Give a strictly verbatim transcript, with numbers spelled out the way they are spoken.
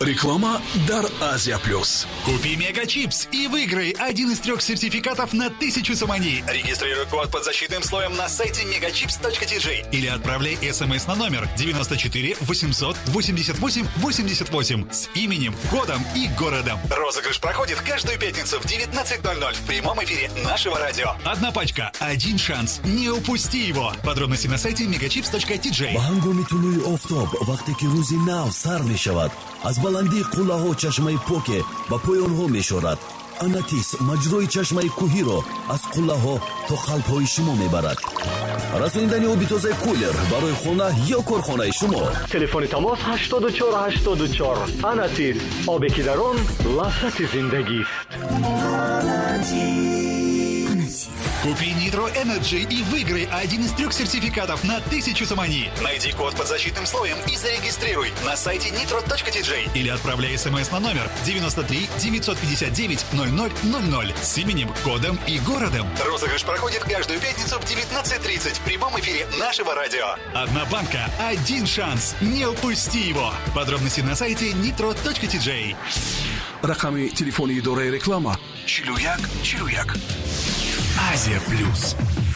Реклама «Дар Азия Плюс». Купи Мегачипс и выиграй один из трех сертификатов на тысячу самани. Регистрируй код под защитным слоем на сайте мегачипс точка ти джей или отправляй смс на номер девяносто четыре восемьсот восемьдесят восемь восемьдесят восемь с именем, кодом и городом. Розыгрыш проходит каждую пятницу в девятнадцать ноль ноль в прямом эфире нашего радио. Одна пачка, один шанс. Не упусти его. Подробности на сайте мегачипс точка ти джей. از بلندی قله ها چشمه پوکه با پایان ها می شورد. آناتیس مجروی چشمه کوهی را از قله ها تا قلب های شما می برد. رسوندن آبی تازه کولر برای خانه یا کارخانه شما. تلفن تماس هشتاد و چهار هشتاد و چهار. آناتیس آبی که در آن لذت زندگی است. Купи Nitro Energy и выиграй один из трех сертификатов на тысячу самани. Найди код под защитным слоем и зарегистрируй на сайте нитро точка ти джей или отправляй смс на номер девяносто три девятьсот пятьдесят девять ноль ноль ноль ноль с именем, кодом и городом. Розыгрыш проходит каждую пятницу в девятнадцать тридцать в прямом эфире нашего радио. Одна банка, один шанс. Не упусти его. Подробности на сайте нитро точка ти джей. Рақами телефони идораи реклама чилу як чилу як. Азия Плюс.